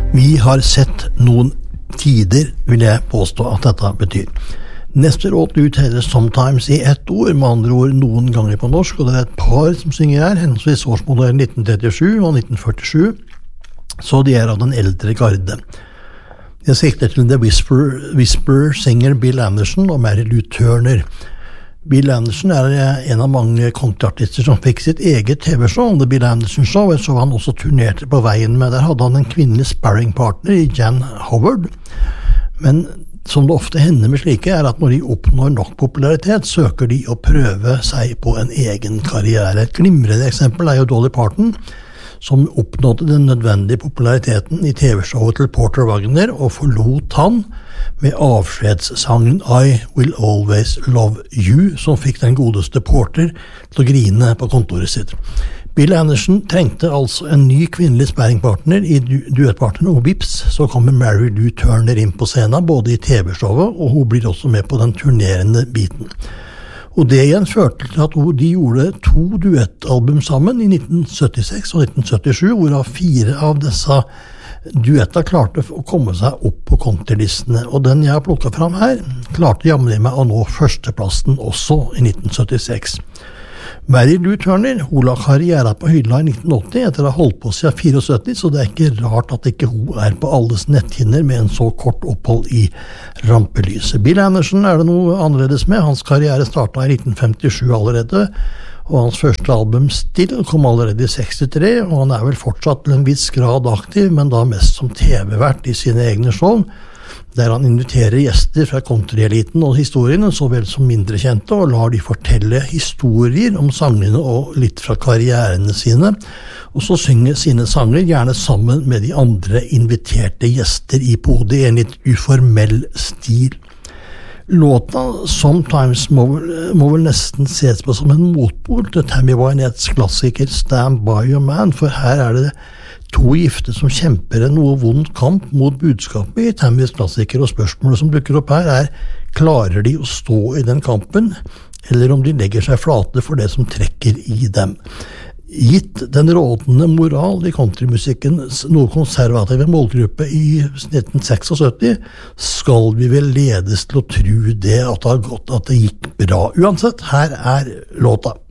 Vi har sett noen tider, vil jeg påstå at dette betyr. Neste låt uttales Sometimes i ett ord, med andre ord noen ganger på norsk, og det et par som synger her, henholdsvis årsmodellen 1937 og 1947, så de av den eldre garde. Jeg sikter til The Whisperer-singer Bill Anderson og Mary Lou Turner. Bill Anderson en av mange countryartister som fikk sitt eget TV-show, The Bill Anderson Show, så han også turnerte på veien med. Der hadde han en kvinnelig sparringpartner i Jan Howard, men som det ofte hender med slike at når de oppnår nok popularitet, søker de å prøve seg på en egen karriere. Et glimrende eksempel jo Dolly Parton, som oppnådde den nødvendige populariteten i TV-showet til Porter Wagoner og forlot han med avskjedssangen I Will Always Love You, som fikk den godeste Porter til å grine på kontoret sitt. Bill Anderson trengte altså en ny kvinnelig sparringpartner i duettpartneren, og vips, så kommer Mary Lou Turner inn på scenen, både i TV-showet, og hun blir også med på den turnerende biten. Og det igjen førte til at de gjorde 2 duettalbum sammen i 1976 og 1977, hvorav 4 av disse duetter klarte å komme seg opp på countrylistene. Og den jeg har plukket fram her, klarte jammen meg å nå førsteplassen også i 1976. Mary Lou Turner, hun la karriere på hylla i 1980 etter å ha holdt på siden 74, så det ikke rart at ikke hun på alles netthinner med en så kort opphold i rampelyset. Bill Anderson det noe annerledes med. Hans karriere startet i 1957 allerede, og hans første album Still kom allerede i 63, og han vel fortsatt til en viss grad aktiv, men da mest som TV-vert i sine egne show, der han inviterer gjester fra countryeliten og historiene, så vel som mindre kjente, og lar de fortelle historier om sangene og litt fra karrierene sine, og så synger sine sanger gjerne sammen med de andre inviterte gjester i podiet i en litt uformell stil. Låta Sometimes må vel nesten ses på som en motpol til Tammy Wynette's klassiker Stand By Your Man, for her det 2 gifte som kjemper en noe vond kamp mot budskapet i Tammys klassiker, og spørsmålet som dukker opp her klarer de å stå i den kampen, eller om de legger seg flate for det som trekker i dem. Gitt den rådende moral i countrymusikkens noe konservative målgruppe i 1976, skal vi vel ledes til å tro det at det har gått, at det gikk bra. Uansett, her låta.